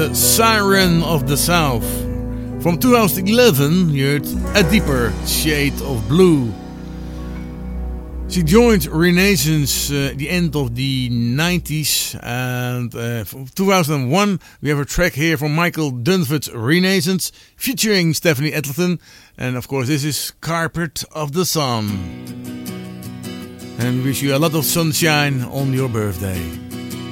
Siren of the South. From 2011, you heard A Deeper Shade of Blue. She joined Renaissance the end of the 90s, and from 2001 we have a track here from Michael Dunford's Renaissance featuring Stephanie Ethelton, and of course this is Carpet of the Sun. And wish you a lot of sunshine on your birthday.